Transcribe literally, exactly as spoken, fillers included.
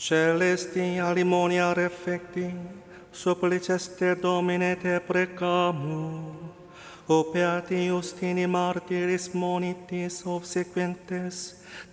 Celesti alimonia refecti, supplices te Domine te precamus, o beati Justini martiris monitis obsequentes,